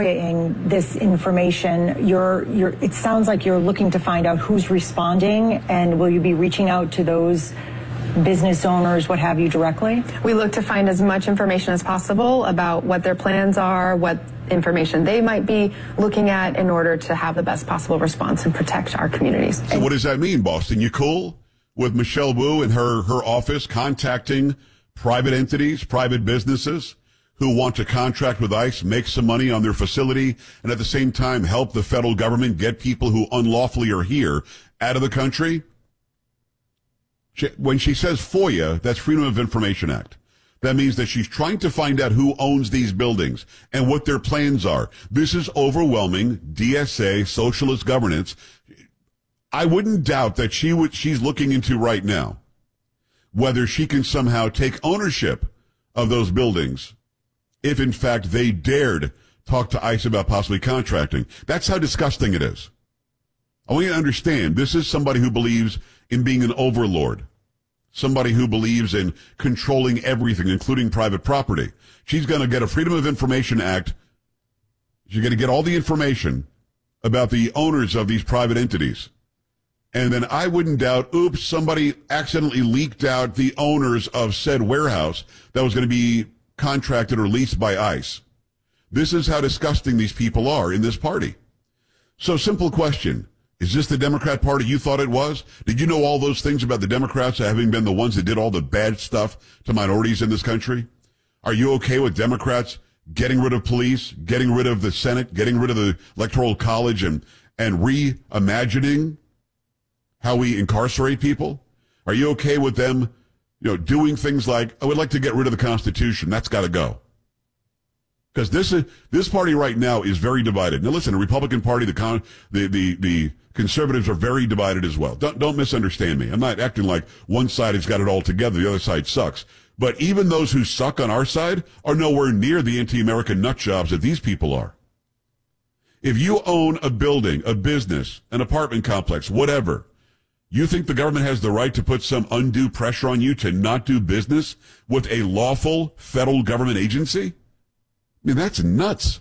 FOIA-ing this information, it sounds like you're looking to find out who's responding, and will you be reaching out to those business owners, what have you, directly? We look to find as much information as possible about what their plans are, what information they might be looking at in order to have the best possible response and protect our communities. So what does that mean, Boston? You cool with Michelle Wu and her office contacting private entities, private businesses who want to contract with ICE, make some money on their facility, and at the same time help the federal government get people who unlawfully are here out of the country? When she says FOIA, that's Freedom of Information Act. That means that she's trying to find out who owns these buildings and what their plans are. This is overwhelming DSA socialist governance. I wouldn't doubt that she's looking into right now whether she can somehow take ownership of those buildings if, in fact, they dared talk to ICE about possibly contracting. That's how disgusting it is. I want you to understand, this is somebody who believes in being an overlord, somebody who believes in controlling everything, including private property. She's going to get a Freedom of Information Act. She's going to get all the information about the owners of these private entities. And then I wouldn't doubt, oops, somebody accidentally leaked out the owners of said warehouse that was going to be contracted or leased by ICE. This is how disgusting these people are in this party. So, simple question. Is this the Democrat Party you thought it was? Did you know all those things about the Democrats having been the ones that did all the bad stuff to minorities in this country? Are you okay with Democrats getting rid of police, getting rid of the Senate, getting rid of the Electoral College, and reimagining how we incarcerate people? Are you okay with them, doing things like, I would like to get rid of the Constitution? That's got to go. Because this party right now is very divided. Now listen, the Republican Party, the conservatives are very divided as well. Don't misunderstand me. I'm not acting like one side has got it all together, the other side sucks. But even those who suck on our side are nowhere near the anti-American nut jobs that these people are. If you own a building, a business, an apartment complex, whatever, you think the government has the right to put some undue pressure on you to not do business with a lawful federal government agency? I mean, that's nuts.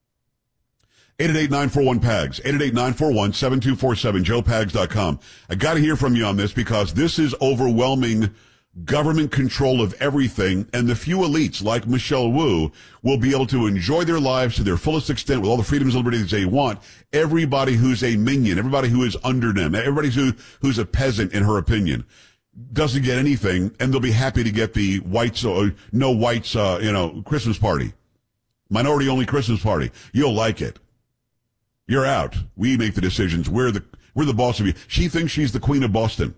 888-941-PAGS, 888-941-7247, joepags.com. I got to hear from you on this because this is overwhelming government control of everything, and the few elites like Michelle Wu will be able to enjoy their lives to their fullest extent with all the freedoms and liberties they want. Everybody who's a minion, everybody who is under them, everybody who's a peasant, in her opinion, doesn't get anything, and they'll be happy to get the whites or no whites, Christmas party. Minority-only Christmas party. You'll like it. You're out. We make the decisions. We're the boss of you. She thinks she's the queen of Boston.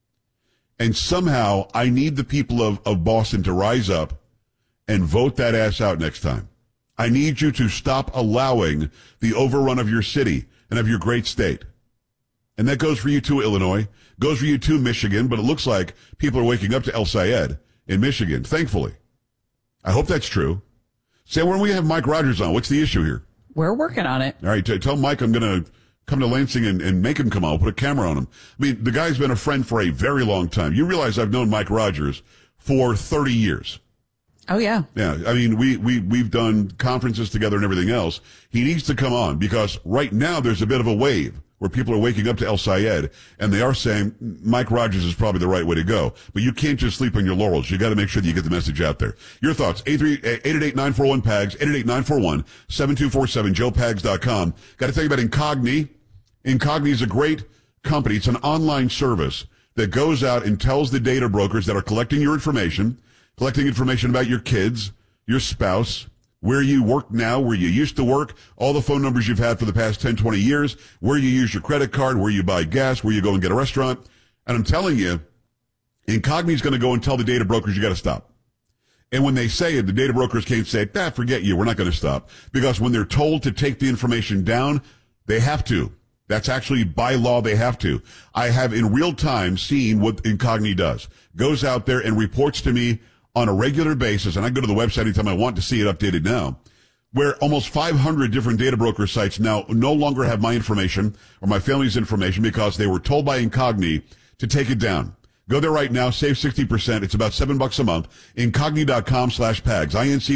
And somehow I need the people of Boston to rise up and vote that ass out next time. I need you to stop allowing the overrun of your city and of your great state. And that goes for you too, Illinois. Goes for you too, Michigan. But it looks like people are waking up to El Sayed in Michigan, thankfully. I hope that's true. Sam, when we have Mike Rogers on, what's the issue here? We're working on it. All right, tell Mike I'm going to come to Lansing and make him come on. I'll put a camera on him. I mean, the guy's been a friend for a very long time. You realize I've known Mike Rogers for 30 years. Oh, yeah. Yeah, I mean, we've done conferences together and everything else. He needs to come on because right now there's a bit of a wave where people are waking up to El Sayed, and they are saying Mike Rogers is probably the right way to go. But you can't just sleep on your laurels. You got to make sure that you get the message out there. Your thoughts, 888-941-PAGS, 888-941-7247, joepags.com. Got to tell you about Incogni. Incogni is a great company. It's an online service that goes out and tells the data brokers that are collecting your information, collecting information about your kids, your spouse, where you work now, where you used to work, all the phone numbers you've had for the past 10, 20 years, where you use your credit card, where you buy gas, where you go and get a restaurant. And I'm telling you, Incogni is going to go and tell the data brokers you got to stop. And when they say it, the data brokers can't say, forget you, we're not going to stop. Because when they're told to take the information down, they have to. That's actually by law, they have to. I have in real time seen what Incogni does. Goes out there and reports to me on a regular basis, and I go to the website anytime I want to see it updated now, where almost 500 different data broker sites now no longer have my information or my family's information because they were told by Incogni to take it down. Go there right now. Save 60%. It's about $7 a month. Incogni.com/PAGS.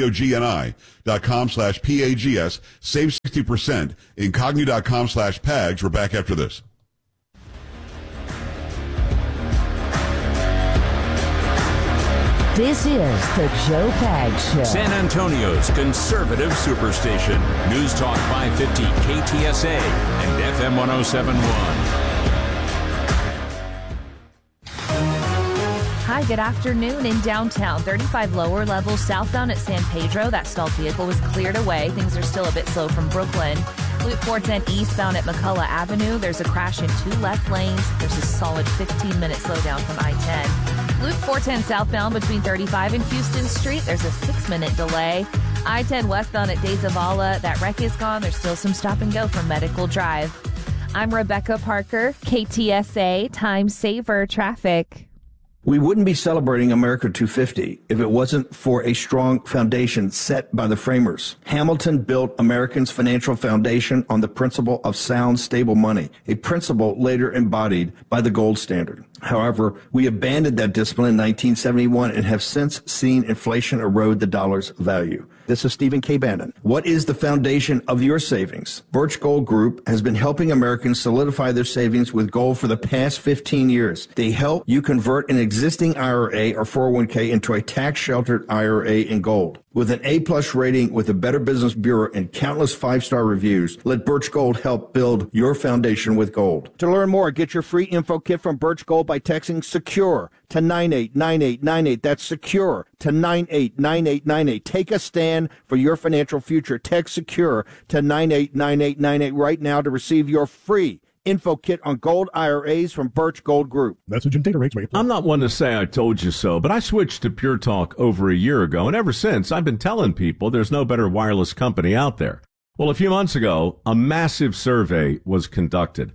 Incogni.com/PAGS. Save 60%. Incogni.com/PAGS. We're back after this. This is the Joe Pags Show. San Antonio's conservative superstation. News Talk 550 KTSA and FM 1071. Hi, good afternoon in downtown. 35 lower levels southbound at San Pedro. That stalled vehicle was cleared away. Things are still a bit slow from Brooklyn. Loop 410 eastbound at McCullough Avenue. There's a crash in 2 left lanes. There's a solid 15-minute slowdown from I-10. Loop 410 southbound between 35 and Houston Street. There's a 6-minute delay. I-10 westbound at De Zavala. That wreck is gone. There's still some stop and go from Medical Drive. I'm Rebecca Parker, KTSA Time Saver Traffic. We wouldn't be celebrating America 250 if it wasn't for a strong foundation set by the framers. Hamilton built Americans' financial foundation on the principle of sound, stable money, a principle later embodied by the gold standard. However, we abandoned that discipline in 1971 and have since seen inflation erode the dollar's value. This is Stephen K. Bannon. What is the foundation of your savings? Birch Gold Group has been helping Americans solidify their savings with gold for the past 15 years. They help you convert an existing IRA or 401k into a tax-sheltered IRA in gold. With an A-plus rating with the Better Business Bureau and countless 5-star reviews, let Birch Gold help build your foundation with gold. To learn more, get your free info kit from Birch Gold by texting SECURE to 989898. That's SECURE to 989898. Take a stand for your financial future. Text SECURE to 989898 right now to receive your free info kit on gold IRAs from Birch Gold Group. Message and data rates may apply. I'm not one to say I told you so, but I switched to Pure Talk over a year ago, and ever since I've been telling people there's no better wireless company out there. Well, a few months ago, a massive survey was conducted.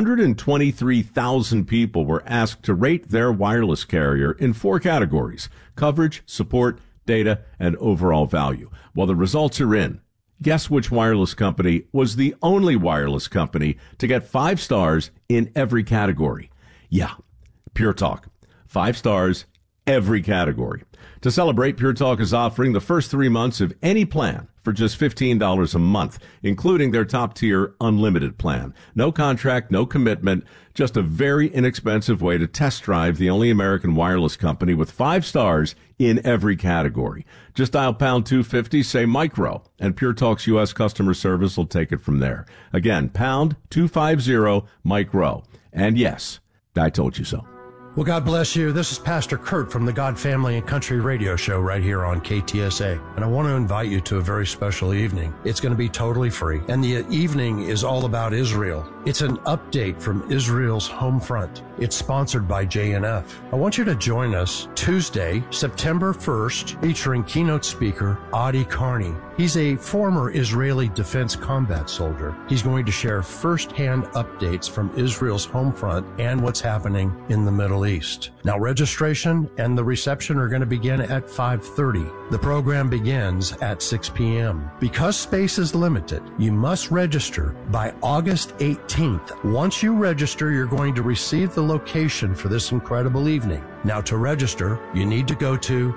123,000 people were asked to rate their wireless carrier in 4 categories: coverage, support, data, and overall value. Well, the results are in. Guess which wireless company was the only wireless company to get 5 stars in every category? Yeah, Pure Talk. 5 stars, every category. To celebrate, Pure Talk is offering the first 3 months of any plan for just $15 a month, including their top-tier unlimited plan. No contract, no commitment, just a very inexpensive way to test drive the only American wireless company with 5 stars in every category. Just dial pound 250, say micro, and Pure Talk's U.S. customer service will take it from there. Again, pound 250 micro. And yes, I told you so. Well, God bless you. This is Pastor Kurt from the God Family and Country Radio Show right here on KTSA. And I want to invite you to a very special evening. It's going to be totally free. And the evening is all about Israel. It's an update from Israel's home front. It's sponsored by JNF. I want you to join us Tuesday, September 1st, featuring keynote speaker Adi Carney. He's a former Israeli Defense Combat soldier. He's going to share firsthand updates from Israel's home front and what's happening in the Middle East. Now, registration and the reception are going to begin at 5:30. The program begins at 6 p.m. Because space is limited, you must register by August 18th. Once you register, you're going to receive the location for this incredible evening. Now, to register, you need to go to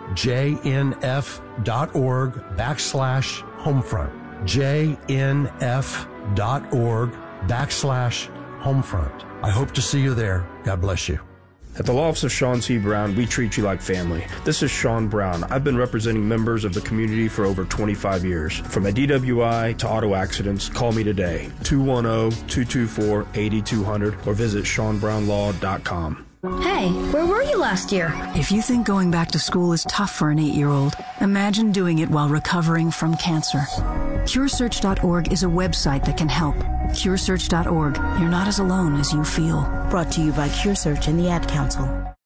jnf.org/homefront. jnf.org/homefront. I hope to see you there. God bless you. At the Law Office of Sean C. Brown, we treat you like family. This is Sean Brown. I've been representing members of the community for over 25 years. From a DWI to auto accidents, call me today, 210-224-8200, or visit SeanBrownLaw.com. Hey, where were you last year? If you think going back to school is tough for an 8-year-old, imagine doing it while recovering from cancer. CureSearch.org is a website that can help. CureSearch.org. You're not as alone as you feel. Brought to you by CureSearch and the Ad Council.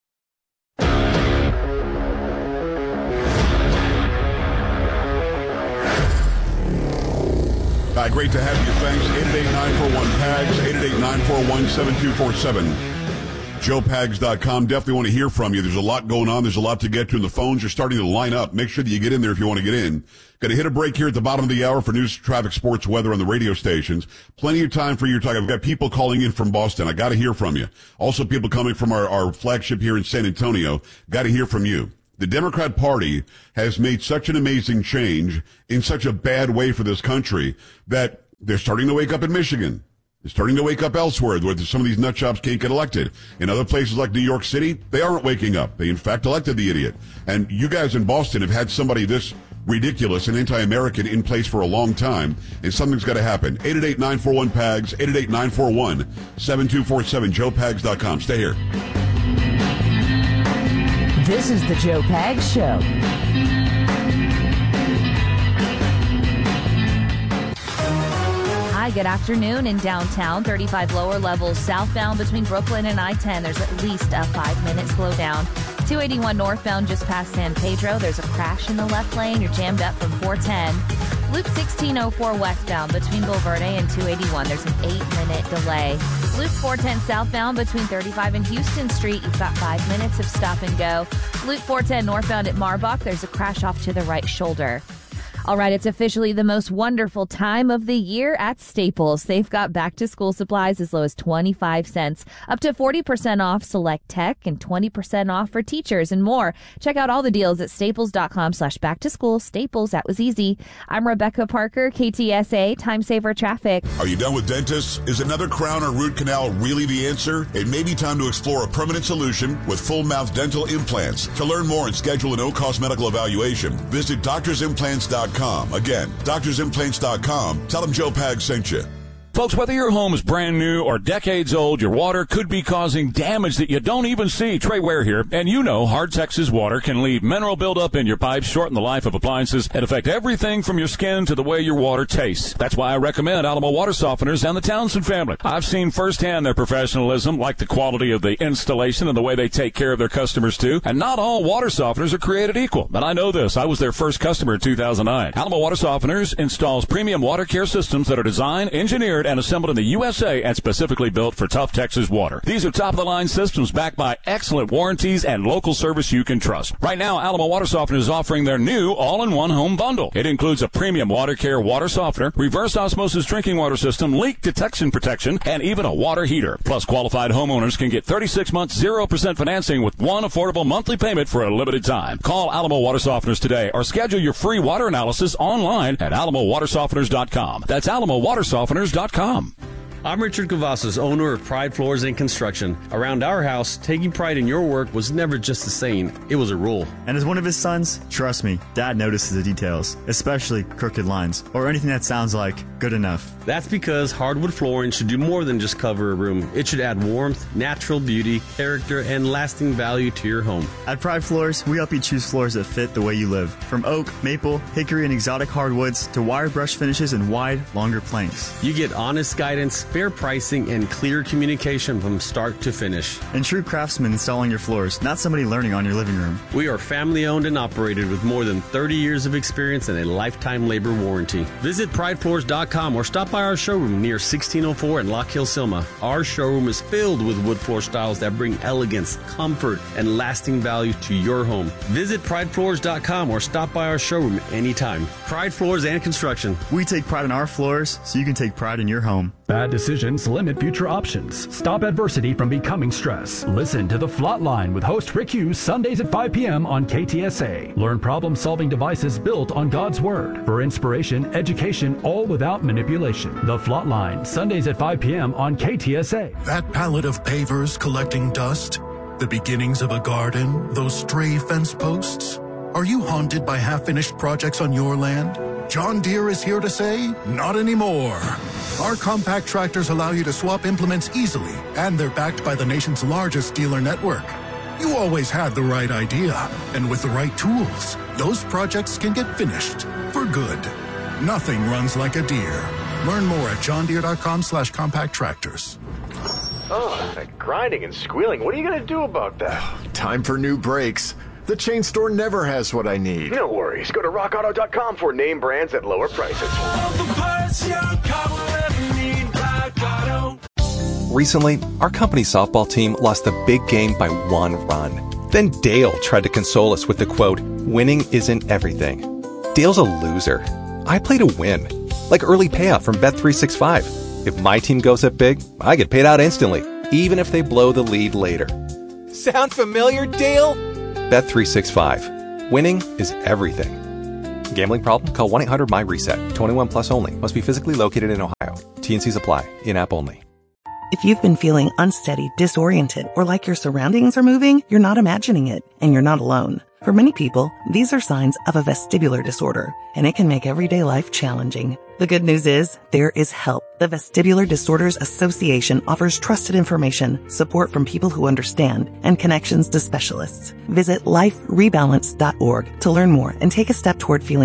Great to have you. Thanks. 888-941-PAGS, 888-941-7247. JoePags.com. Definitely want to hear from you. There's a lot going on. There's a lot to get to, and the phones are starting to line up. Make sure that you get in there if you want to get in. Got to hit a break here at the bottom of the hour for news, traffic, sports, weather on the radio stations. Plenty of time for your talk. I've got people calling in from Boston. I got to hear from you. Also, people coming from our flagship here in San Antonio. Got to hear from you. The Democrat Party has made such an amazing change in such a bad way for this country that they're starting to wake up in Michigan. They're starting to wake up elsewhere where some of these nutjobs can't get elected. In other places like New York City, they aren't waking up. They, in fact, elected the idiot. And you guys in Boston have had somebody this ridiculous and anti-American in place for a long time, and something's got to happen. 888-941-PAGS, 888-941-7247, JoePags.com. Stay here. This is the Joe Pags Show. Hi, good afternoon. In downtown, 35 lower levels southbound between Brooklyn and I-10. There's at least a 5-minute slowdown. 281 northbound just past San Pedro. There's a crash in the left lane. You're jammed up from 410. Loop 1604 westbound between Bulverde and 281. There's an 8-minute delay. Loop 410 southbound between 35 and Houston Street. You've got 5 minutes of stop and go. Loop 410 northbound at Marbach. There's a crash off to the right shoulder. All right, it's officially the most wonderful time of the year at Staples. They've got back-to-school supplies as low as 25 cents, up to 40% off select tech and 20% off for teachers and more. Check out all the deals at staples.com/back-to-school. Staples, that was easy. I'm Rebecca Parker, KTSA, Time Saver Traffic. Are you done with dentists? Is another crown or root canal really the answer? It may be time to explore a permanent solution with full-mouth dental implants. To learn more and schedule a no-cost medical evaluation, visit doctorsimplants.com. Again, doctorsimplants.com. Tell them Joe Pags sent you. Folks, whether your home is brand new or decades old, your water could be causing damage that you don't even see. Trey Ware here, and you know Hard Texas water can leave mineral buildup in your pipes, shorten the life of appliances, and affect everything from your skin to the way your water tastes. That's why I recommend Alamo Water Softeners and the Townsend family. I've seen firsthand their professionalism, like the quality of the installation and the way they take care of their customers too. And not all water softeners are created equal. But I know this. I was their first customer in 2009. Alamo Water Softeners installs premium water care systems that are designed, engineered, and assembled in the USA and specifically built for tough Texas water. These are top-of-the-line systems backed by excellent warranties and local service you can trust. Right now, Alamo Water Softener is offering their new all-in-one home bundle. It includes a premium water care water softener, reverse osmosis drinking water system, leak detection protection, and even a water heater. Plus, qualified homeowners can get 36 months 0% financing with one affordable monthly payment for a limited time. Call Alamo Water Softeners today or schedule your free water analysis online at alamowatersofteners.com. That's alamowatersofteners.com. I'm Richard Cavazos, owner of Pride Floors and Construction. Around our house, taking pride in your work was never just a saying, it was a rule. And as one of his sons, trust me, Dad notices the details, especially crooked lines, or anything that sounds like good enough. That's because hardwood flooring should do more than just cover a room. It should add warmth, natural beauty, character, and lasting value to your home. At Pride Floors, we help you choose floors that fit the way you live. From oak, maple, hickory, and exotic hardwoods to wire brush finishes and wide, longer planks. You get honest guidance, fair pricing, and clear communication from start to finish. And true craftsmen installing your floors, not somebody learning on your living room. We are family owned and operated with more than 30 years of experience and a lifetime labor warranty. Visit pridefloors.com or stop by our showroom near 1604 in Lock Hill, Selma. Our showroom is filled with wood floor styles that bring elegance, comfort, and lasting value to your home. Visit pridefloors.com or stop by our showroom anytime. Pride Floors and Construction. We take pride in our floors so you can take pride in your home. Bad decisions limit future options. Stop adversity from becoming stress. Listen to The Flatline with host Rick Hughes Sundays at 5 p.m. on KTSA. Learn problem-solving devices built on God's Word. For inspiration, education, all without manipulation. The Flatline, Sundays at 5 p.m. on KTSA. That pallet of pavers collecting dust, the beginnings of a garden, those stray fence posts. Are you haunted by half-finished projects on your land? John Deere is here to say, not anymore. Our compact tractors allow you to swap implements easily, and they're backed by the nation's largest dealer network. You always had the right idea, and with the right tools, those projects can get finished for good. Nothing runs like a Deere. Learn more at johndeere.com/compact tractors. Oh, that grinding and squealing. What are you going to do about that? Time for new brakes. The chain store never has what I need. No worries. Go to rockauto.com for name brands at lower prices. All the parts your car will ever need, Rock Auto. Recently, our company's softball team lost the big game by 1 run. Then Dale tried to console us with the quote, "Winning isn't everything." Dale's a loser. I play to win. Like early payout from Bet365. If my team goes up big, I get paid out instantly, even if they blow the lead later. Sound familiar, Dale? Bet365. Winning is everything. Gambling problem? Call 1-800-MY-RESET. 21 plus only. Must be physically located in Ohio. T&Cs apply. In-app only. If you've been feeling unsteady, disoriented, or like your surroundings are moving, you're not imagining it, and you're not alone. For many people, these are signs of a vestibular disorder, and it can make everyday life challenging. The good news is, there is help. The Vestibular Disorders Association offers trusted information, support from people who understand, and connections to specialists. Visit liferebalance.org to learn more and take a step toward feeling